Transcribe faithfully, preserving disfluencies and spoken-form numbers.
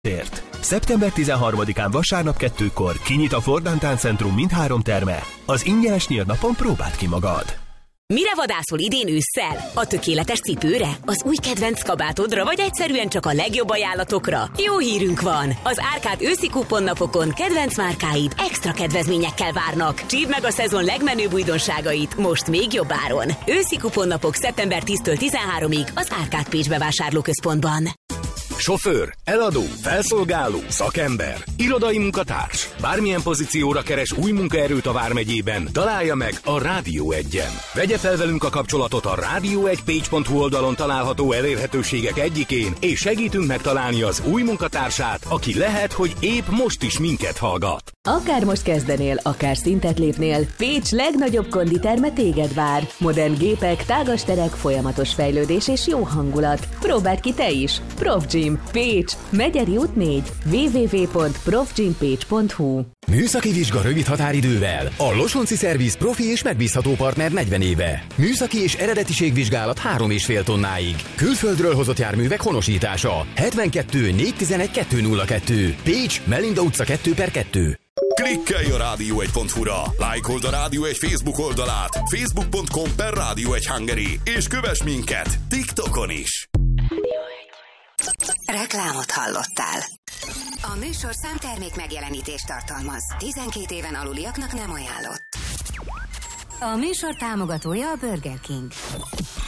Ért. szeptember tizenharmadikán vasárnap kettőkor kinyit a Ford Downtown Centrum mindhárom terme. Az ingyenes nyílt napon próbáld ki magad. Mire vadászol idén ősszel? A tökéletes cipőre? Az új kedvenc kabátodra? Vagy egyszerűen csak a legjobb ajánlatokra? Jó hírünk van! Az Árkád őszi kuponnapokon kedvenc márkáid extra kedvezményekkel várnak. Csípd meg a szezon legmenőbb újdonságait most még jobb áron. Őszi kuponnapok szeptember tíztől tizenháromig az Árkád Pécs bevásárlóközpontban. Sofőr, eladó, felszolgáló, szakember, irodai munkatárs. Bármilyen pozícióra keres új munkaerőt a Vármegyében, találja meg a Rádió egyen. Vegye fel velünk a kapcsolatot a rádió egy pécs pont hu oldalon található elérhetőségek egyikén, és segítünk megtalálni az új munkatársát, aki lehet, hogy épp most is minket hallgat. Akár most kezdenél, akár szintet lépnél, Pécs legnagyobb konditerme téged vár. Modern gépek, tágas terek, folyamatos fejlődés és jó hangulat. Próbáld ki te is! Profgym, Pécs, Megyeri út négy, double-u double-u double-u pont profgympécs pont hu. Műszaki vizsga rövid határidővel. A Losonci Szerviz profi és megbízható partner negyven éve. Műszaki és eredetiségvizsgálat három és fél tonnáig. Külföldről hozott járművek honosítása. hetvenkettő négyszáztizenegy kettőszázkettő. Pécs, Melinda utca kettő per kettő. Klikkelj a rádió egy pont hu-ra, lájkold a Rádió egy Facebook oldalát, facebook pont com per Rádió egy Hungary, és kövess minket TikTokon is. Reklámot hallottál. A műsor számtermék megjelenítést tartalmaz. tizenkét éven aluliaknak nem ajánlott. A műsor támogatója a Burger King.